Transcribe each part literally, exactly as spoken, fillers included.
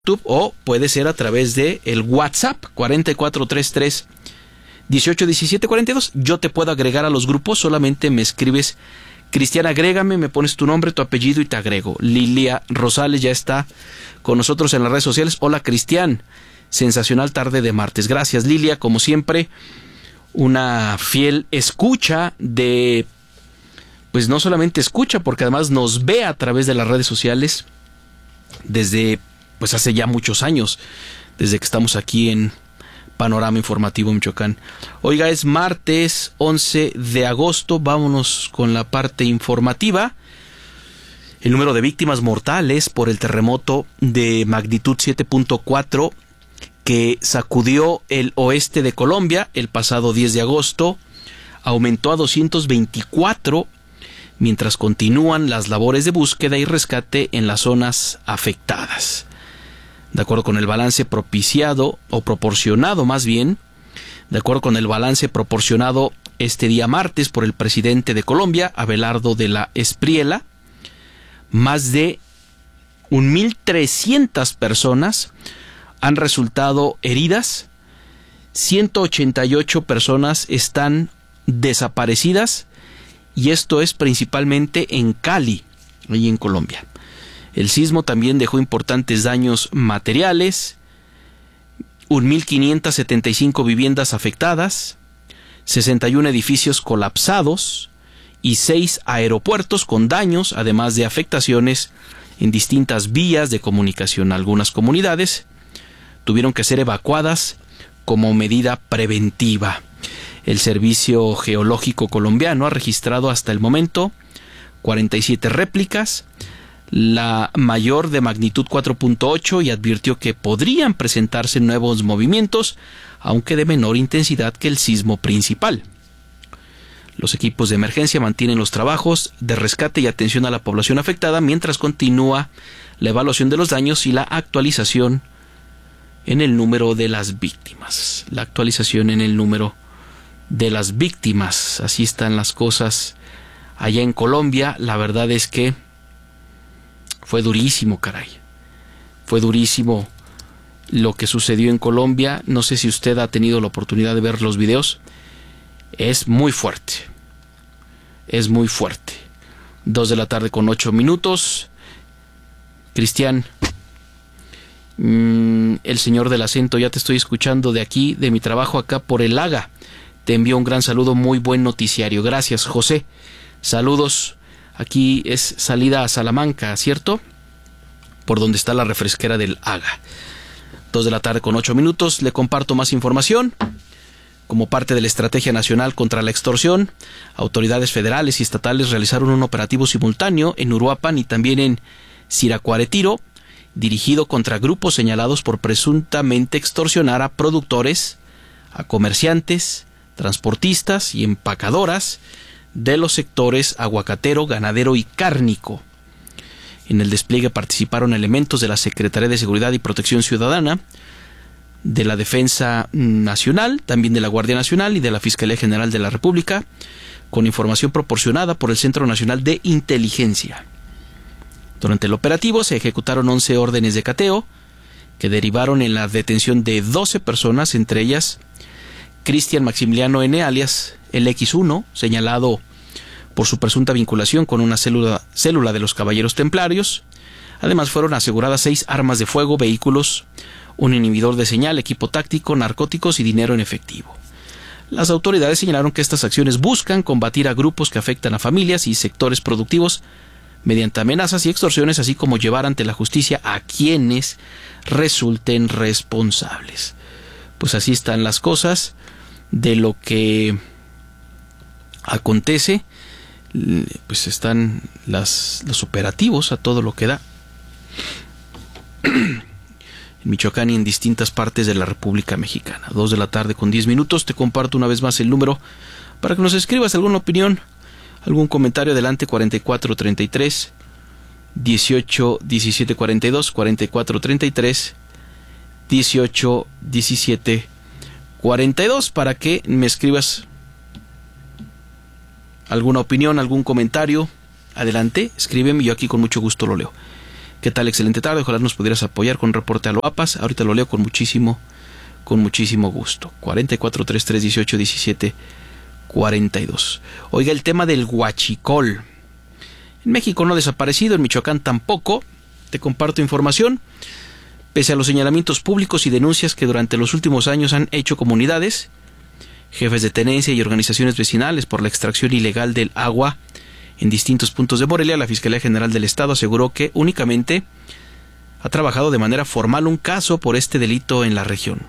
YouTube, o puede ser a través de el WhatsApp cuarenta y cuatro treinta y tres dieciocho diecisiete cuarenta y dos. Yo te puedo agregar a los grupos, solamente me escribes Cristian, agrégame, me pones tu nombre, tu apellido y te agrego. Lilia Rosales ya está con nosotros en las redes sociales. Hola Cristian, sensacional tarde de martes. Gracias Lilia, como siempre, una fiel escucha de, pues no solamente escucha, porque además nos ve a través de las redes sociales desde pues hace ya muchos años, desde que estamos aquí en Panorama Informativo Michoacán. Oiga, es martes once de agosto, vámonos con la parte informativa. El número de víctimas mortales por el terremoto de magnitud siete punto cuatro que sacudió el oeste de Colombia el pasado diez de agosto aumentó a doscientos veinticuatro, mientras continúan las labores de búsqueda y rescate en las zonas afectadas. De acuerdo con el balance propiciado, o proporcionado más bien, de acuerdo con el balance proporcionado este día martes por el presidente de Colombia, Abelardo de la Espriella, más de mil trescientas personas han resultado heridas, ciento ochenta y ocho personas están desaparecidas, y esto es principalmente en Cali, ahí en Colombia. El sismo también dejó importantes daños materiales, mil quinientas setenta y cinco viviendas afectadas, sesenta y uno edificios colapsados y seis aeropuertos con daños, además de afectaciones en distintas vías de comunicación. Algunas comunidades tuvieron que ser evacuadas como medida preventiva. El Servicio Geológico Colombiano ha registrado hasta el momento cuarenta y siete réplicas, la mayor de magnitud cuatro punto ocho, y advirtió que podrían presentarse nuevos movimientos, aunque de menor intensidad que el sismo principal. Los equipos de emergencia mantienen los trabajos de rescate y atención a la población afectada, mientras continúa la evaluación de los daños y la actualización en el número de las víctimas. La actualización en el número de las víctimas. Así están las cosas allá en Colombia. La verdad es que fue durísimo, caray. Fue durísimo lo que sucedió en Colombia. No sé si usted ha tenido la oportunidad de ver los videos. Es muy fuerte. Es muy fuerte. Dos de la tarde con ocho minutos. Cristian, mmm, el señor del acento, ya te estoy escuchando de aquí, de mi trabajo acá por el Haga. Te envío un gran saludo, muy buen noticiario. Gracias, José. Saludos. Aquí es salida a Salamanca, ¿cierto? Por donde está la refresquera del Haga. Dos de la tarde con ocho minutos. Le comparto más información. Como parte de la Estrategia Nacional contra la Extorsión, autoridades federales y estatales realizaron un operativo simultáneo en Uruapan y también en Siracuaretiro, dirigido contra grupos señalados por presuntamente extorsionar a productores, a comerciantes, transportistas y empacadoras de los sectores aguacatero, ganadero y cárnico. En el despliegue participaron elementos de la Secretaría de Seguridad y Protección Ciudadana, de la Defensa Nacional, también de la Guardia Nacional y de la Fiscalía General de la República, con información proporcionada por el Centro Nacional de Inteligencia. Durante el operativo se ejecutaron once órdenes de cateo, que derivaron en la detención de doce personas, entre ellas Cristian Maximiliano N., alias el equis uno, señalado por su presunta vinculación con una célula, célula de los Caballeros Templarios. Además fueron aseguradas seis armas de fuego, vehículos, un inhibidor de señal, equipo táctico, narcóticos y dinero en efectivo. Las autoridades señalaron que estas acciones buscan combatir a grupos que afectan a familias y sectores productivos mediante amenazas y extorsiones, así como llevar ante la justicia a quienes resulten responsables. Pues así están las cosas de lo que acontece. Pues están las, los operativos a todo lo que da en Michoacán y en distintas partes de la República Mexicana. Dos de la tarde con diez minutos. Te comparto una vez más el número para que nos escribas alguna opinión, algún comentario. Adelante, cuarenta y cuatro treinta y tres dieciocho diecisiete cuarenta y dos, cuarenta y cuatro treinta y tres dieciocho diecisiete cuarenta y dos, para que me escribas alguna opinión, algún comentario. Adelante, escríbeme y yo aquí con mucho gusto lo leo. ¿Qué tal? Excelente tarde. Ojalá nos pudieras apoyar con un reporte a Loapas. Ahorita lo leo con muchísimo, con muchísimo gusto. cuarenta y cuatro, treinta y tres, dieciocho, diecisiete, cuarenta y dos. Oiga, el tema del huachicol. En México no ha desaparecido, en Michoacán tampoco. Te comparto información. Pese a los señalamientos públicos y denuncias que durante los últimos años han hecho comunidades, jefes de tenencia y organizaciones vecinales por la extracción ilegal del agua en distintos puntos de Morelia, la Fiscalía General del Estado aseguró que únicamente ha trabajado de manera formal un caso por este delito en la región.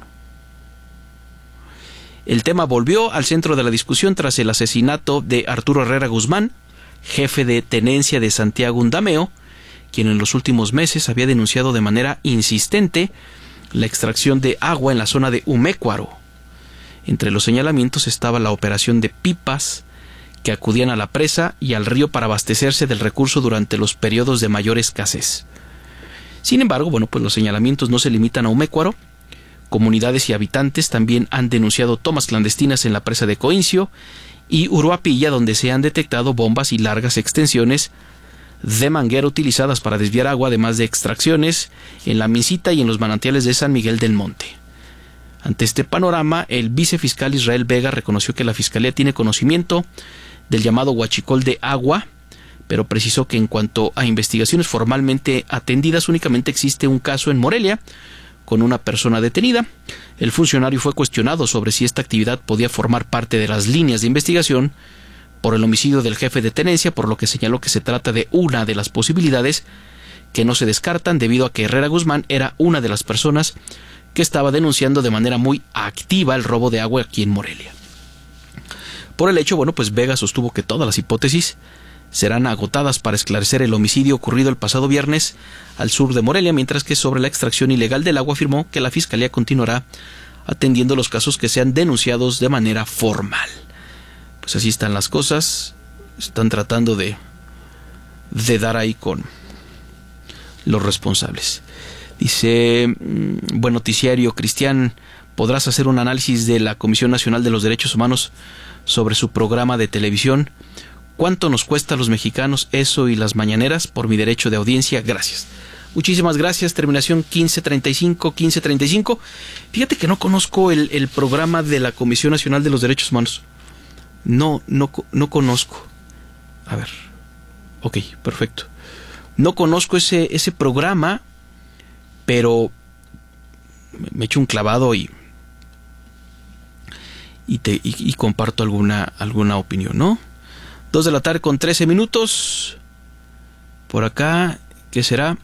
El tema volvió al centro de la discusión tras el asesinato de Arturo Herrera Guzmán, jefe de tenencia de Santiago Undameo, quien en los últimos meses había denunciado de manera insistente la extracción de agua en la zona de Umécuaro. Entre los señalamientos estaba la operación de pipas que acudían a la presa y al río para abastecerse del recurso durante los periodos de mayor escasez. Sin embargo, bueno, pues los señalamientos no se limitan a Umécuaro. Comunidades y habitantes también han denunciado tomas clandestinas en la presa de Coincio y Uruapilla, donde se han detectado bombas y largas extensiones de manguera utilizadas para desviar agua, además de extracciones en la Misita y en los manantiales de San Miguel del Monte. Ante este panorama, el vicefiscal Israel Vega reconoció que la Fiscalía tiene conocimiento del llamado huachicol de agua, pero precisó que en cuanto a investigaciones formalmente atendidas, únicamente existe un caso en Morelia, con una persona detenida. El funcionario fue cuestionado sobre si esta actividad podía formar parte de las líneas de investigación por el homicidio del jefe de tenencia, por lo que señaló que se trata de una de las posibilidades que no se descartan debido a que Herrera Guzmán era una de las personas que estaba denunciando de manera muy activa el robo de agua aquí en Morelia. Por el hecho, bueno, pues Vega sostuvo que todas las hipótesis serán agotadas para esclarecer el homicidio ocurrido el pasado viernes al sur de Morelia, mientras que sobre la extracción ilegal del agua afirmó que la Fiscalía continuará atendiendo los casos que sean denunciados de manera formal. Pues así están las cosas, están tratando de, de dar ahí con los responsables. Dice, buen noticiario, Cristian, ¿podrás hacer un análisis de la Comisión Nacional de los Derechos Humanos sobre su programa de televisión? ¿Cuánto nos cuesta a los mexicanos eso y las mañaneras? Por mi derecho de audiencia, gracias. Muchísimas gracias. Terminación quince treinta y cinco, quince treinta y cinco. Fíjate que no conozco el, el programa de la Comisión Nacional de los Derechos Humanos. No, no, no conozco. A ver. Ok, perfecto. No conozco ese, ese programa, pero me echo un clavado y y, te, y, y comparto alguna, alguna opinión, ¿no? Dos de la tarde con trece minutos. Por acá, ¿qué será?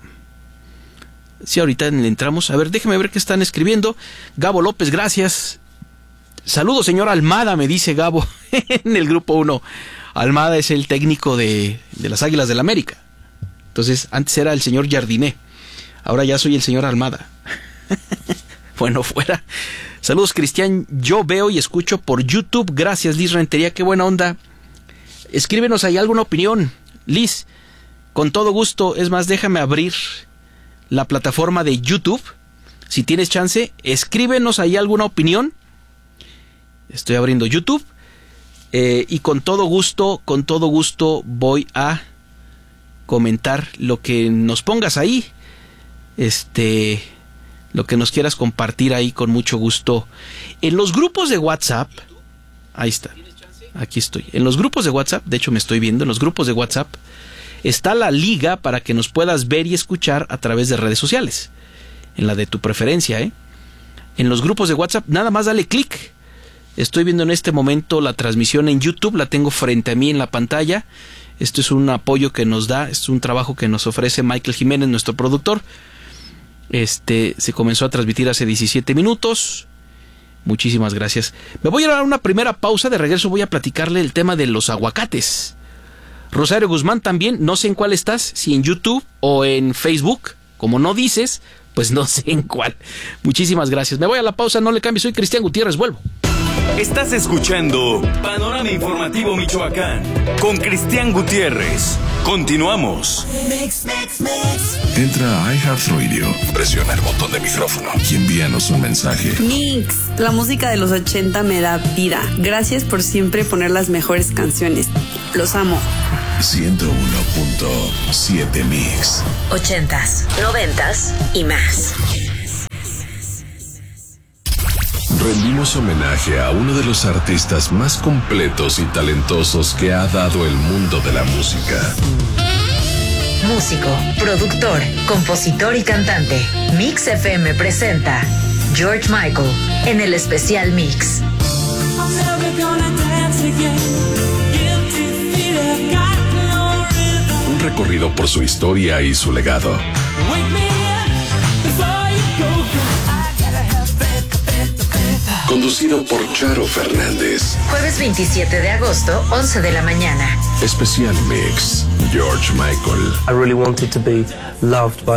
Sí, ahorita entramos. A ver, déjeme ver qué están escribiendo. Gabo López, gracias. Saludos, señor Almada, me dice Gabo en el grupo uno. Almada es el técnico de, de las Águilas del América. Entonces, antes era el señor Jardiné. Ahora ya soy el señor Almada. Bueno, fuera. Saludos, Cristian. Yo veo y escucho por YouTube. Gracias, Liz Rentería. Qué buena onda. Escríbenos ahí alguna opinión. Liz, con todo gusto. Es más, déjame abrir la plataforma de YouTube. Si tienes chance, escríbenos ahí alguna opinión. Estoy abriendo YouTube. Eh, y con todo gusto, con todo gusto voy a comentar lo que nos pongas ahí. Este, lo que nos quieras compartir ahí con mucho gusto. En los grupos de WhatsApp, ahí está. Aquí estoy. En los grupos de WhatsApp, de hecho me estoy viendo, en los grupos de WhatsApp está la liga para que nos puedas ver y escuchar a través de redes sociales. En la de tu preferencia, ¿eh? En los grupos de WhatsApp, nada más dale clic. Estoy viendo en este momento la transmisión en YouTube, la tengo frente a mí en la pantalla. Esto es un apoyo que nos da, es un trabajo que nos ofrece Michael Jiménez, nuestro productor. Este, se comenzó a transmitir hace diecisiete minutos. Muchísimas gracias. Me voy a dar una primera pausa, de regreso voy a platicarle el tema de los aguacates. Rosario Guzmán también, no sé en cuál estás, si en YouTube o en Facebook. Como no dices, pues no sé en cuál. Muchísimas gracias. Me voy a la pausa, no le cambies, soy Cristian Gutiérrez, vuelvo. Estás escuchando Panorama Informativo Michoacán con Cristian Gutiérrez. Continuamos. Mix, mix, mix. Entra a iHeartRadio, presiona el botón de micrófono y envíanos un mensaje. Mix, la música de los ochenta me da vida. Gracias por siempre poner las mejores canciones. Los amo. ciento uno punto siete Mix. Ochentas, noventas y más. Rendimos homenaje a uno de los artistas más completos y talentosos que ha dado el mundo de la música. Músico, productor, compositor y cantante. Mix F M presenta George Michael en el especial Mix. Un recorrido por su historia y su legado. Conducido por Charo Fernández. Jueves veintisiete de agosto, once de la mañana. Especial Mix, George Michael. I really wanted to be loved by